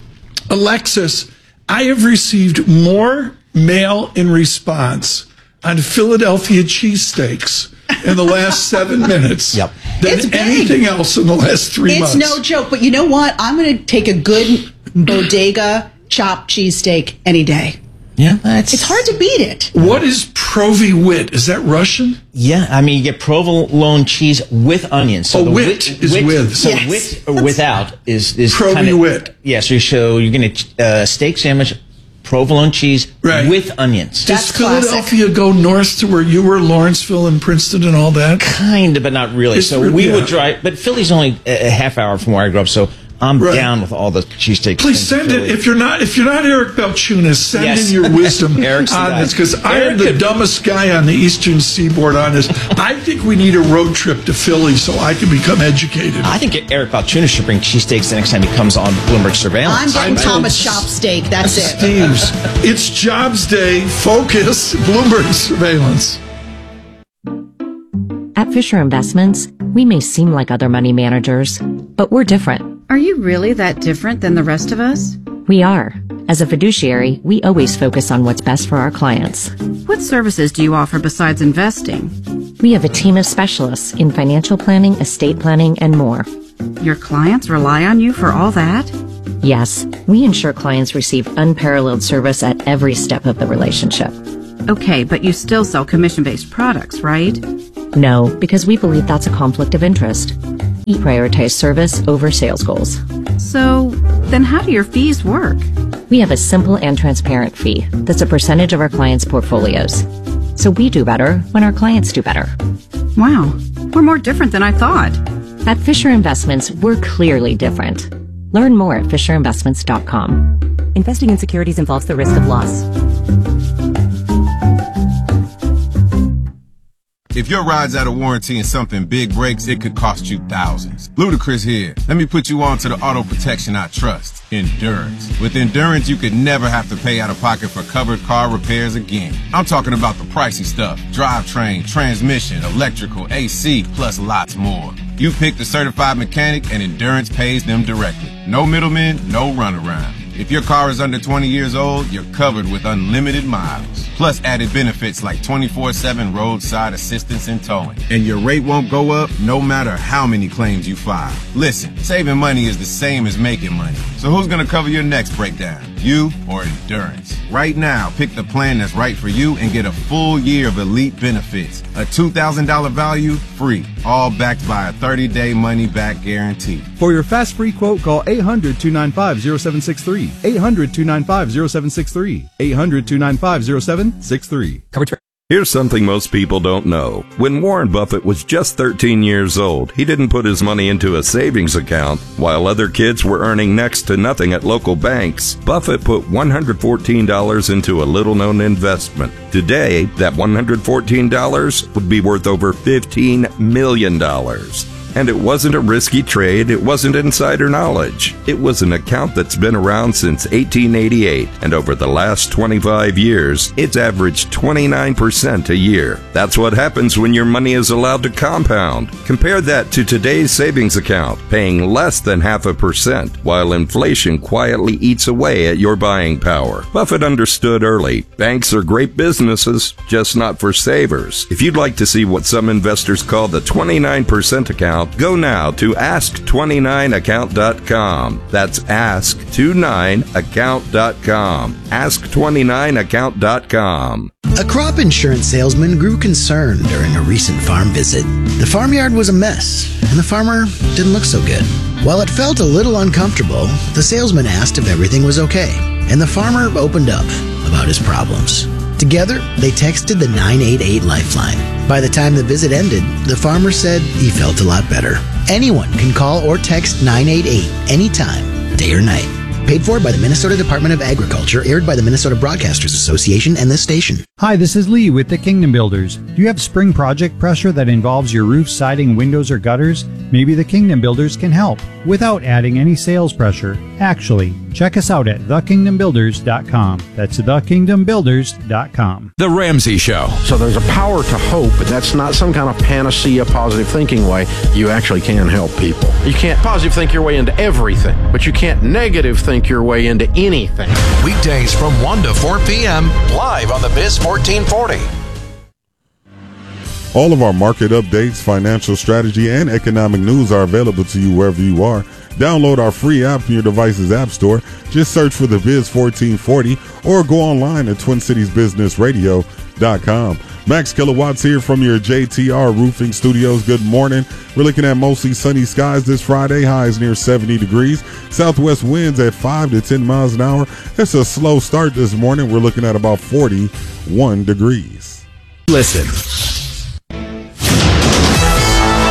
Alexis, I have received more mail in response on Philadelphia cheesesteaks in the last seven minutes yep. than It's big. anything else in the last three it's months. It's no joke, but you know what? I'm going to take a good bodega chopped cheesesteak any day. Yeah, that's... It's hard to beat it. What is Provi-Wit? Is that Russian? Yeah, I mean, you get provolone cheese with onions. So oh, the wit, wit is wit, with. So yes. with or without is is Provi-Wit. Kinda, yeah, so you show you're going to uh, steak sandwich, provolone cheese right. with onions. Does That's Philadelphia classic. go north to where you were, Lawrenceville and Princeton and all that? Kind of, but not really. It's so really, we yeah. would drive, but Philly's only a half hour from where I grew up. So I'm Right. down with all the cheesesteaks. Please in send Philly. it. If you're not, if you're not Eric Balchunas, send Yes. in your wisdom Eric's the on guy. this, because I am Eric the could- dumbest guy on the Eastern Seaboard on this. I think we need a road trip to Philly so I can become educated. I think Eric Balchunas should bring cheesesteaks the next time he comes on Bloomberg I'm Surveillance. getting I told Thomas Chopsteak. That's it. Steve's. It's Jobs Day. Focus. Bloomberg Surveillance. At Fisher Investments, we may seem like other money managers, but we're different. Are you really that different than the rest of us? We are. As a fiduciary, we always focus on what's best for our clients. What services do you offer besides investing? We have a team of specialists in financial planning, estate planning, and more. Your clients rely on you for all that? Yes, we ensure clients receive unparalleled service at every step of the relationship. Okay, but you still sell commission-based products, right? No, because we believe that's a conflict of interest. We prioritize service over sales goals. So, then how do your fees work? We have a simple and transparent fee that's a percentage of our clients' portfolios. So we do better when our clients do better. Wow, we're more different than I thought. At Fisher Investments, we're clearly different. Learn more at fisher investments dot com. Investing in securities involves the risk of loss. If your ride's out of warranty and something big breaks, it could cost you thousands. Ludacris here. Let me put you on to the auto protection I trust, Endurance. With Endurance, you could never have to pay out of pocket for covered car repairs again. I'm talking about the pricey stuff: drivetrain, transmission, electrical, A C, plus lots more. You pick the certified mechanic and Endurance pays them directly. No middlemen, no runaround. If your car is under twenty years old, you're covered with unlimited miles. Plus added benefits like twenty-four seven roadside assistance and towing. And your rate won't go up no matter how many claims you file. Listen, saving money is the same as making money. So who's gonna cover your next breakdown? You or Endurance? Right now, pick the plan that's right for you and get a full year of elite benefits. A two thousand dollars value, free. All backed by a thirty day money back guarantee. For your fast free quote, call eight hundred two nine five zero seven six three. eight hundred two nine five zero seven six three. eight hundred two nine five zero seven six three. Here's something most people don't know. When Warren Buffett was just thirteen years old, he didn't put his money into a savings account. While other kids were earning next to nothing at local banks, Buffett put one hundred fourteen dollars into a little-known investment. Today, that one hundred fourteen dollars would be worth over fifteen million dollars. And it wasn't a risky trade, it wasn't insider knowledge. It was an account that's been around since eighteen eighty-eight, and over the last twenty-five years, it's averaged twenty-nine percent a year. That's what happens when your money is allowed to compound. Compare that to today's savings account, paying less than half a percent, while inflation quietly eats away at your buying power. Buffett understood early, banks are great businesses, just not for savers. If you'd like to see what some investors call the twenty-nine percent account, go now to ask twenty-nine account dot com. That's ask twenty-nine account dot com. ask twenty-nine account dot com. A crop insurance salesman grew concerned during a recent farm visit. The farmyard was a mess, and the farmer didn't look so good. While it felt a little uncomfortable, the salesman asked if everything was okay, and the farmer opened up about his problems. Together, they texted the nine eight eight Lifeline. By the time the visit ended, the farmer said he felt a lot better. Anyone can call or text nine eight eight anytime, day or night. Paid for by the Minnesota Department of Agriculture, aired by the Minnesota Broadcasters Association and this station. Hi, this is Lee with the Kingdom Builders. Do you have spring project pressure that involves your roof, siding, windows, or gutters? Maybe the Kingdom Builders can help without adding any sales pressure. Actually, check us out at the kingdom builders dot com. That's the kingdom builders dot com. The Ramsey Show. So there's a power to hope, but that's not some kind of panacea positive thinking way. You actually can help people. You can't positive think your way into everything, but you can't negative think your way into anything. Weekdays from one to four p.m. live on the Biz fourteen forty. All of our market updates, financial strategy, and economic news are available to you wherever you are. Download our free app from your device's app store. Just search for the Biz fourteen forty or go online at twin cities business radio dot com. Max Kilowatts here from your J T R Roofing Studios. Good morning. We're looking at mostly sunny skies this Friday. Highs near seventy degrees. Southwest winds at five to ten miles an hour. It's a slow start this morning. We're looking at about forty-one degrees. Listen.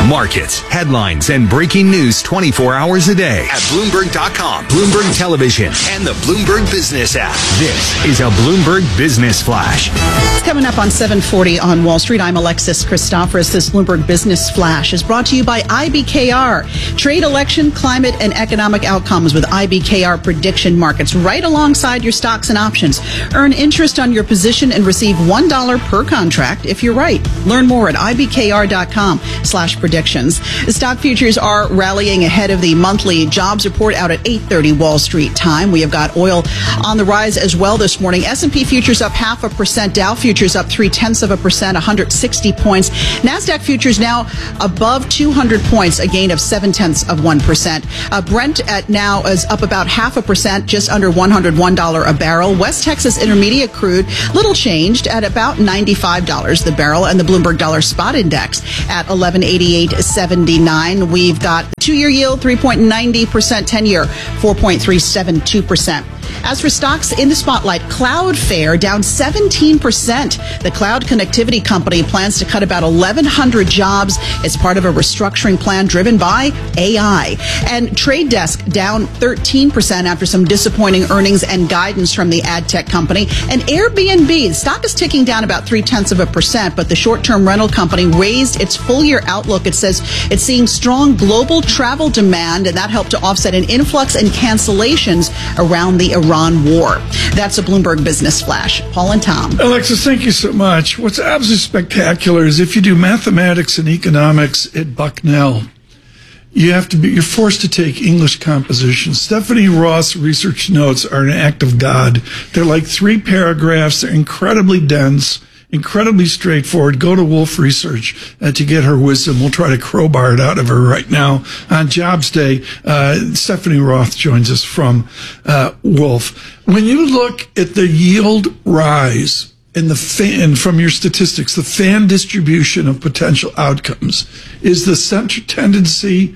Markets, headlines, and breaking news twenty-four hours a day at Bloomberg dot com, Bloomberg Television, and the Bloomberg Business app. This is a Bloomberg Business Flash. It's coming up on seven forty on Wall Street. I'm Alexis Christoforous. This Bloomberg Business Flash is brought to you by I B K R. Trade, election, climate, and economic outcomes with I B K R prediction markets right alongside your stocks and options. Earn interest on your position and receive one dollar per contract if you're right. Learn more at I B K R dot com slash predictions. Stock futures are rallying ahead of the monthly jobs report out at eight thirty Wall Street time. We have got oil on the rise as well this morning. S and P futures up half a percent. Dow futures up three tenths of a percent, one hundred sixty points. NASDAQ futures now above two hundred points, a gain of seven tenths of one percent. Uh, Brent at now is up about half a percent, just under one hundred one dollars a barrel. West Texas Intermediate crude, little changed at about ninety-five dollars the barrel, and the Bloomberg Dollar Spot Index at eleven eighty-eight seventy-nine. We've got two-year yield three point nine zero percent, ten-year four point three seven two percent. As for stocks in the spotlight, Cloudflare down seventeen percent. The cloud connectivity company plans to cut about eleven hundred jobs as part of a restructuring plan driven by A I. And Trade Desk down thirteen percent after some disappointing earnings and guidance from the ad tech company. And Airbnb, the stock is ticking down about three tenths of a percent, but the short-term rental company raised its full-year outlook. It says it's seeing strong global travel demand, and that helped to offset an influx and cancellations around the Iran war. That's a Bloomberg Business Flash. Paul and Tom. Alexis, thank you so much. What's absolutely spectacular is if you do mathematics and economics at Bucknell, you have to be, you're forced to take English composition. Stephanie Ross research notes are an act of God. They're like three paragraphs. They're incredibly dense, incredibly straightforward. Go to Wolf Research uh, to get her wisdom. We'll try to crowbar it out of her right now. On Jobs Day, uh, Stephanie Roth joins us from uh, Wolf. When you look at the yield rise and the fan, from your statistics, the fan distribution of potential outcomes, is the center tendency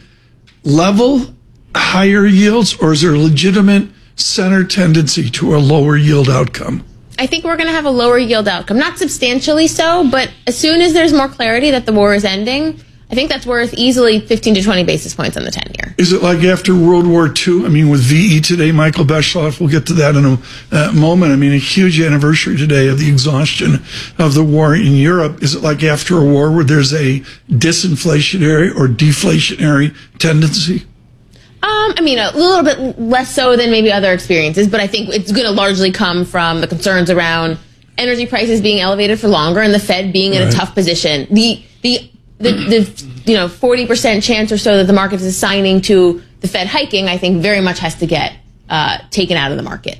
level higher yields, or is there a legitimate center tendency to a lower yield outcome? I think we're going to have a lower yield outcome. Not substantially so, but as soon as there's more clarity that the war is ending, I think that's worth easily fifteen to twenty basis points on the ten-year. Is it like after World War Two? I mean, with V E today, Michael Beschloss, we'll get to that in a uh, moment. I mean, a huge anniversary today of the exhaustion of the war in Europe. Is it like after a war where there's a disinflationary or deflationary tendency? Um, I mean, a little bit less so than maybe other experiences, but I think it's going to largely come from the concerns around energy prices being elevated for longer and the Fed being in right. a tough position. The the the, the you know forty percent chance or so that the market is assigning to the Fed hiking, I think, very much has to get uh, taken out of the market.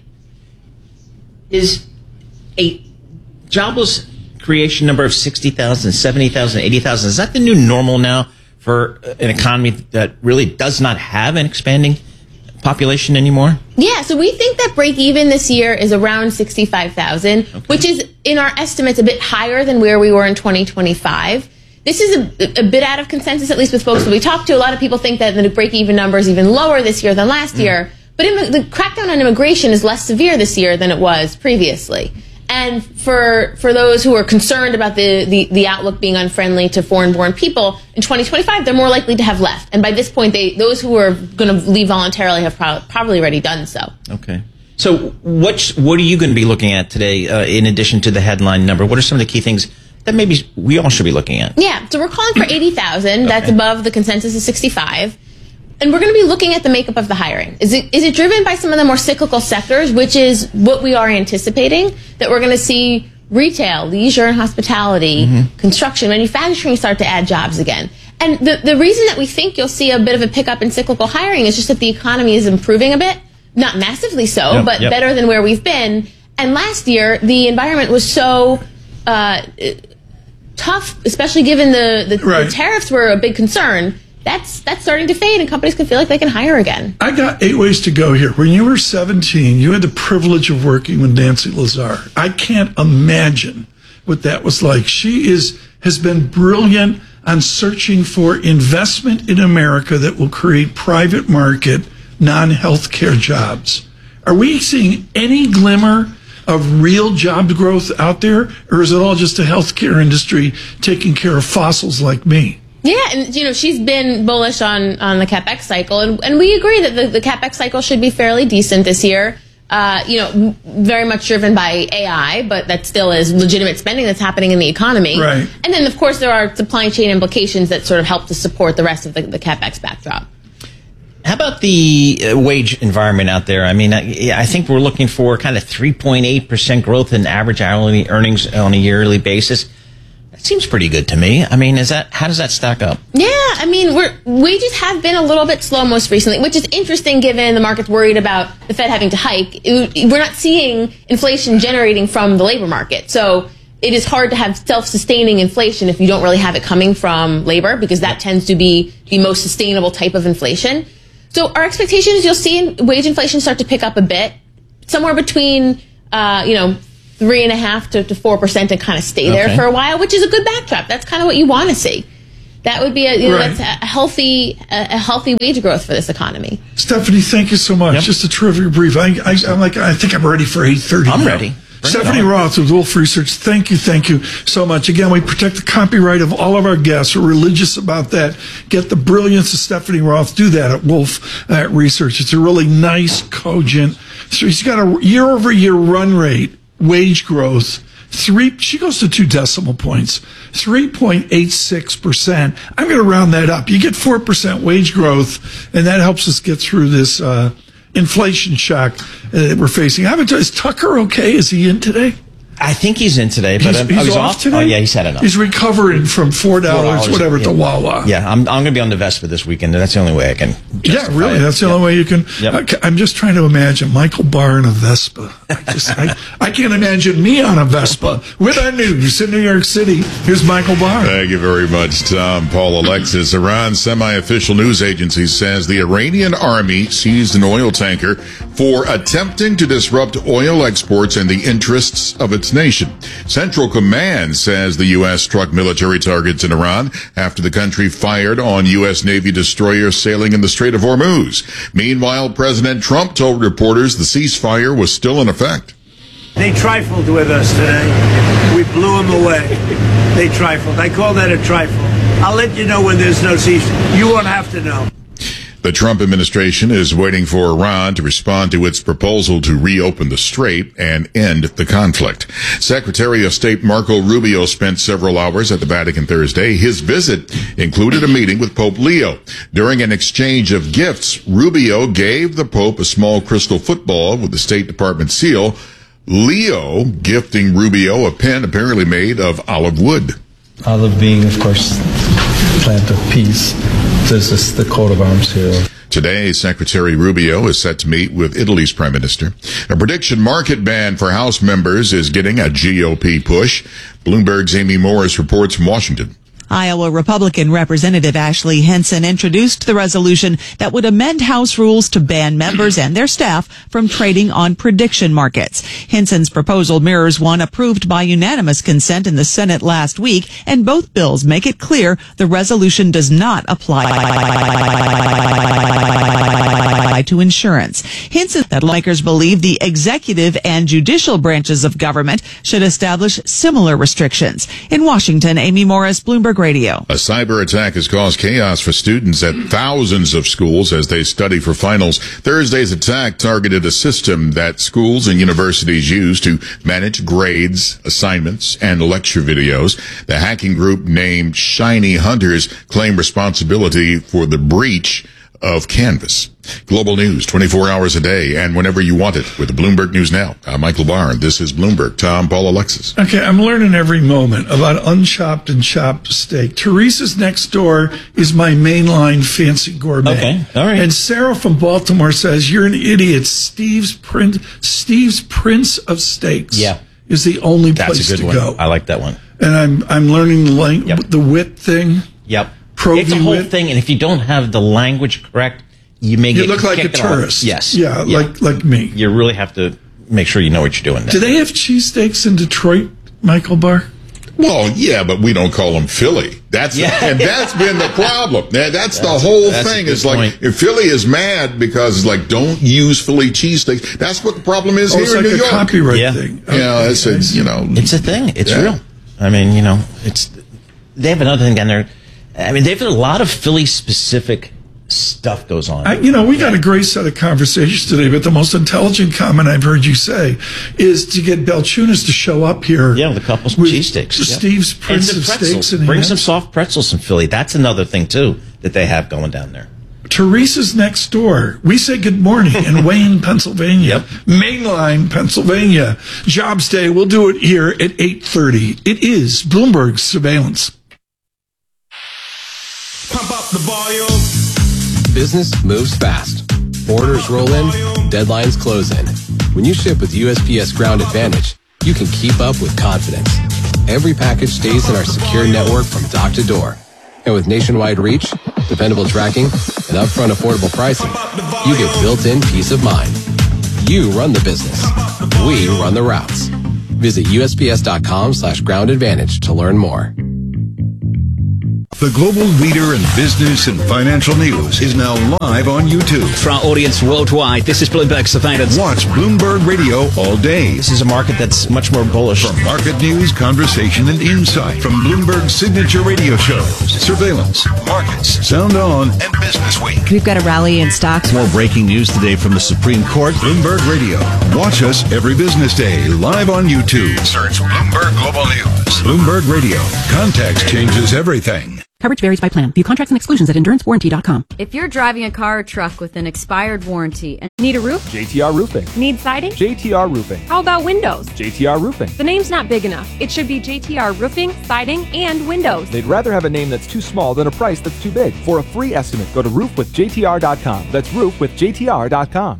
Is a jobless creation number of sixty thousand, seventy thousand, eighty thousand, is that the new normal now for an economy that really does not have an expanding population anymore? Yeah, so we think that break even this year is around sixty-five thousand, okay. which is, in our estimates, a bit higher than where we were in twenty twenty-five. This is a, a bit out of consensus, at least with folks that we talked to. A lot of people think that the break even number is even lower this year than last mm. year. But im- the crackdown on immigration is less severe this year than it was previously. And for for those who are concerned about the, the, the outlook being unfriendly to foreign-born people, in twenty twenty-five, they're more likely to have left. And by this point, they those who are going to leave voluntarily have pro- probably already done so. Okay. So what, what are you going to be looking at today, uh, in addition to the headline number? What are some of the key things that maybe we all should be looking at? Yeah, so we're calling for eighty thousand. Okay. That's above the consensus of sixty-five. And we're going to be looking at the makeup of the hiring. Is it is it driven by some of the more cyclical sectors, which is what we are anticipating, that we're going to see retail, leisure and hospitality, mm-hmm. construction, manufacturing start to add jobs again? And the, the reason that we think you'll see a bit of a pickup in cyclical hiring is just that the economy is improving a bit. Not massively so, yep, but yep. better than where we've been. And last year, the environment was so uh, tough, especially given the, the, right. the tariffs were a big concern. That's that's starting to fade, and companies can feel like they can hire again. I got eight ways to go here. When you were seventeen, you had the privilege of working with Nancy Lazar. I can't imagine what that was like. She is has been brilliant on searching for investment in America that will create private market, non-healthcare jobs. Are we seeing any glimmer of real job growth out there, or is it all just a healthcare industry taking care of fossils like me? Yeah, and you know she's been bullish on, on the CapEx cycle, and, and we agree that the, the CapEx cycle should be fairly decent this year. Uh, you know, m- very much driven by A I, but that still is legitimate spending that's happening in the economy. Right. And then, of course, there are supply chain implications that sort of help to support the rest of the, the CapEx backdrop. How about the uh, wage environment out there? I mean, I, I think we're looking for kind of three point eight percent growth in average hourly earnings on a yearly basis. That seems pretty good to me. I mean, is that how does that stack up? Yeah, I mean, we're, wages have been a little bit slow most recently, which is interesting given the market's worried about the Fed having to hike. It, we're not seeing inflation generating from the labor market. So it is hard to have self-sustaining inflation if you don't really have it coming from labor, because that tends to be the most sustainable type of inflation. So our expectation is you'll see wage inflation start to pick up a bit, somewhere between, uh, you know, three and a half to, to four percent, and kind of stay there Okay. for a while, which is a good backdrop. That's kind of what you want to see. That would be a, you know, Right. that's a healthy, a, a healthy wage growth for this economy. Stephanie, thank you so much. Yep. Just a terrific brief. I, I, I'm like, I think I'm ready for eight thirty. I'm now. ready. Bring it Stephanie on. Roth with Wolf Research. Thank you, thank you so much. Again, we protect the copyright of all of our guests. We're religious about that. Get the brilliance of Stephanie Roth. Do that at Wolf uh, Research. It's a really nice, cogent. So she's got a year-over-year run rate wage growth. Three, she goes to two decimal points, three point eight six percent. I'm going to round that up. You get four percent wage growth, and that helps us get through this uh, inflation shock uh, that we're facing. I haven't, is Tucker okay? Is he in today? I think he's in today, but He's, um, he's oh, he's off, today? Oh, yeah, he's had enough. He's recovering from four dollars, four dollars, whatever, at the yeah. Wawa. Yeah, I'm, I'm going to be on the Vespa this weekend, and that's the only way I can. Yeah, justify really. it. That's the Yep. only way you can. Yep. I, I'm just trying to imagine Michael Barr in a Vespa. I just, I, I can't imagine me on a Vespa with our news in New York City. Here's Michael Barr. Thank you very much, Tom. Paul Alexis. Iran's semi-official news agency says the Iranian army seized an oil tanker for attempting to disrupt oil exports and the interests of its nation. Central Command says the U S struck military targets in Iran after the country fired on U S Navy destroyers sailing in the Strait of Hormuz. Meanwhile, President Trump told reporters the ceasefire was still in effect. They trifled with us today. We blew them away. They trifled. I call that a trifle. I'll let you know when there's no ceasefire. You won't have to know. The Trump administration is waiting for Iran to respond to its proposal to reopen the strait and end the conflict. Secretary of State Marco Rubio spent several hours at the Vatican Thursday. His visit included a meeting with Pope Leo. During an exchange of gifts, Rubio gave the Pope a small crystal football with the State Department seal. Leo gifting Rubio a pen apparently made of olive wood. Olive being, of course, the plant of peace. This is the coat of arms here. Today, Secretary Rubio is set to meet with Italy's Prime Minister. A prediction market ban for House members is getting a G O P push. Bloomberg's Amy Morris reports from Washington. Iowa Republican Representative Ashley Hinson introduced the resolution that would amend House rules to ban members and their staff from trading on prediction markets. Hinson's proposal mirrors one approved by unanimous consent in the Senate last week, and both bills make it clear the resolution does not apply to insurance. Hinson that lawmakers believe the executive and judicial branches of government should establish similar restrictions. In Washington, Amy Morris, Bloomberg Radio. A cyber attack has caused chaos for students at thousands of schools as they study for finals. Thursday's attack targeted a system that schools and universities use to manage grades, assignments, and lecture videos. The hacking group named Shiny Hunters claimed responsibility for the breach of Canvas. Global news twenty-four hours a day and whenever you want it with the Bloomberg News Now. I'm Michael Barr, and this is Bloomberg. Tom, Paul, Alexis. Okay, I'm learning every moment about unchopped and chopped steak. Teresa's next door is my mainline fancy gourmet. Okay, all right. And Sarah from Baltimore says, you're an idiot. Steve's Prince, Steve's Prince of Steaks Yeah. is the only That's place a good to one. go. I like that one. And I'm I'm learning the, lang- Yep. the wit thing. Yep. Provi It's a whole wit. thing, and if you don't have the language correct, you may You get look like a kicked off. tourist. Yes. Yeah, like like me. You really have to make sure you know what you're doing. Do they have cheesesteaks in Detroit, Michael Barr? Well, yeah, but we don't call them Philly. That's Yeah. and that's been the problem. That- That's, the That's a- whole that's a thing. good It's like point. if Philly is mad because it's like don't use Philly cheesesteaks. That's what the problem is Oh, here it's in like New a York. copyright Yeah. thing. Yeah, it's a, you know, It's a thing. It's Yeah. real. I mean, you know, it's they have another thing down there. I mean, they've got a lot of Philly-specific stuff goes on. I, you know, we got a great set of conversations today, but the most intelligent comment I've heard you say is to get Belchunas to show up here. Yeah, with a couple of cheesesteaks. Steve's Yep. Prince And of some pretzels. Steaks. Bring hands. some soft pretzels from Philly. That's another thing, too, that they have going down there. Teresa's next door. We say good morning in Wayne, Pennsylvania. Yep. Mainline, Pennsylvania. Jobs Day. We'll do it here at eight thirty. It is Bloomberg Surveillance. Pump up the volume. Business moves fast. Orders roll in, deadlines close in. When you ship with U S P S Ground Advantage, you can keep up with confidence. Every package stays in our secure network from dock to door. And with nationwide reach, dependable tracking, and upfront affordable pricing, you get built-in peace of mind. You run the business. We run the routes. Visit USPS.com slash ground advantage to learn more. The global leader in business and financial news is now live on YouTube. For our audience worldwide, this is Bloomberg Surveillance. Watch Bloomberg Radio all day. This is a market that's much more bullish. For market news, conversation, and insight from Bloomberg's signature radio shows, Surveillance, Markets, Sound On, and Business Week. We've got a rally in stocks. More breaking news today from the Supreme Court. Bloomberg Radio. Watch us every business day, live on YouTube. Search Bloomberg Global News. Bloomberg Radio. Context changes everything. Coverage varies by plan. View contracts and exclusions at endurance warranty dot com. If you're driving a car or truck with an expired warranty and need a roof, J T R Roofing. Need siding, J T R Roofing. How about windows? J T R Roofing. The name's not big enough. It should be J T R Roofing, Siding, and Windows. They'd rather have a name that's too small than a price that's too big. For a free estimate, go to roof with J T R dot com. That's roof with J T R dot com.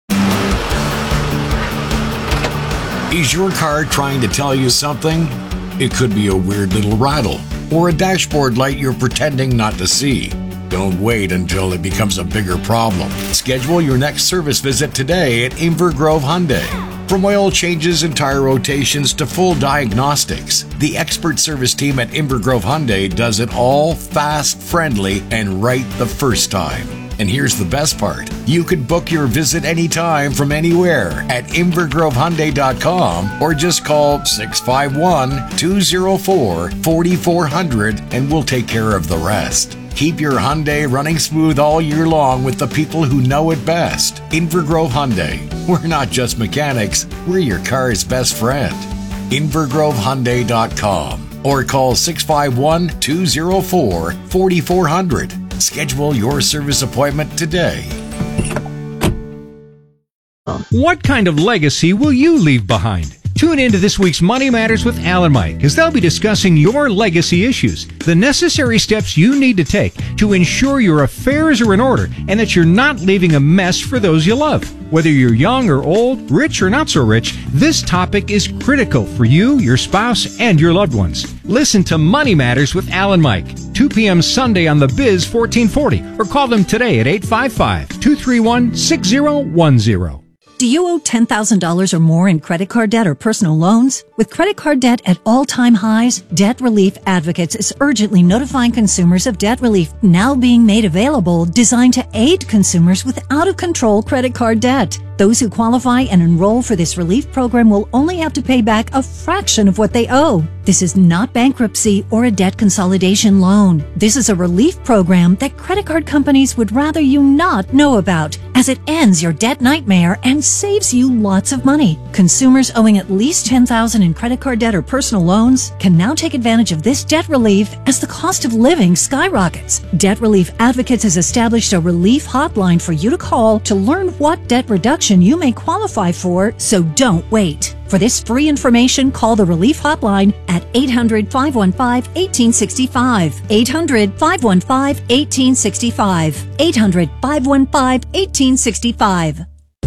Is your car trying to tell you something? It could be a weird little rattle or a dashboard light you're pretending not to see. Don't wait until it becomes a bigger problem. Schedule your next service visit today at Inver Grove Hyundai. From oil changes and tire rotations to full diagnostics, the expert service team at Inver Grove Hyundai does it all fast, friendly, and right the first time. And here's the best part. You can book your visit anytime from anywhere at inver grove hyundai dot com or just call six five one, two oh four, four four zero zero and we'll take care of the rest. Keep your Hyundai running smooth all year long with the people who know it best. Inver Grove Hyundai. We're not just mechanics, we're your car's best friend. inver grove hyundai dot com or call six five one, two oh four, four four zero zero. Schedule your service appointment today. What kind of legacy will you leave behind? Tune in to this week's Money Matters with Al and Mike, as they'll be discussing your legacy issues, the necessary steps you need to take to ensure your affairs are in order and that you're not leaving a mess for those you love. Whether you're young or old, rich or not so rich, this topic is critical for you, your spouse, and your loved ones. Listen to Money Matters with Al and Mike, two p.m. Sunday on The Biz fourteen forty, or call them today at eight five five, two three one, six zero one zero. Do you owe ten thousand dollars or more in credit card debt or personal loans? With credit card debt at all-time highs, Debt Relief Advocates is urgently notifying consumers of debt relief now being made available, designed to aid consumers with out-of-control credit card debt. Those who qualify and enroll for this relief program will only have to pay back a fraction of what they owe. This is not bankruptcy or a debt consolidation loan. This is a relief program that credit card companies would rather you not know about, as it ends your debt nightmare and saves you lots of money. Consumers owing at least ten thousand dollars in credit card debt or personal loans can now take advantage of this debt relief as the cost of living skyrockets. Debt Relief Advocates has established a relief hotline for you to call to learn what debt reduction you may qualify for, so don't wait. For this free information, call the Relief Hotline at eight hundred, five one five, one eight six five. eight hundred, five one five, one eight six five. eight hundred, five one five, one eight six five.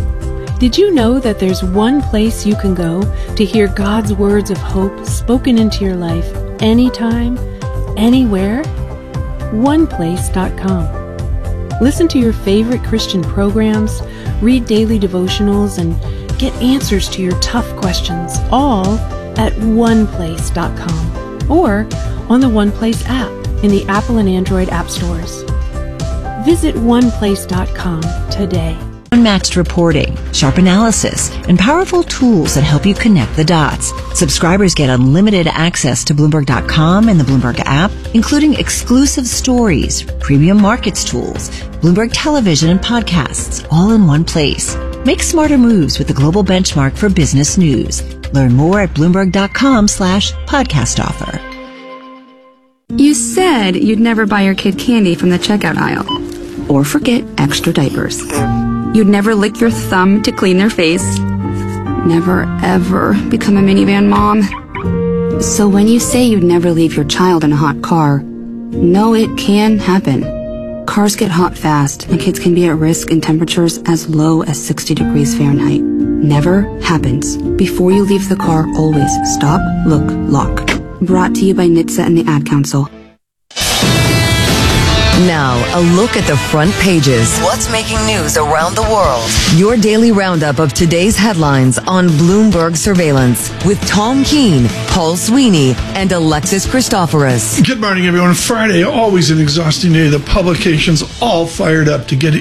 Did you know that there's one place you can go to hear God's words of hope spoken into your life anytime, anywhere? one place dot com. Listen to your favorite Christian programs, read daily devotionals, and get answers to your tough questions, all at one place dot com or on the OnePlace app in the Apple and Android app stores. Visit one place dot com today. Unmatched reporting, sharp analysis, and powerful tools that help you connect the dots. Subscribers get unlimited access to Bloomberg dot com and the Bloomberg app, including exclusive stories, premium markets tools, Bloomberg television and podcasts, all in one place. Make smarter moves with the global benchmark for business news. Learn more at Bloomberg dot com slash podcast offer. You said you'd never buy your kid candy from the checkout aisle. Or forget extra diapers. You'd never lick your thumb to clean their face. Never, ever become a minivan mom. So when you say you'd never leave your child in a hot car, know it can happen. Cars get hot fast, and kids can be at risk in temperatures as low as sixty degrees Fahrenheit. Never happens. Before you leave the car, always stop, look, lock. Brought to you by N H T S A and the Ad Council. Now, a look at the front pages. What's making news around the world? Your daily roundup of today's headlines on Bloomberg Surveillance with Tom Keene, Paul Sweeney, and Alexis Christoforous. Good morning, everyone. Friday, always an exhausting day. The publications all fired up to get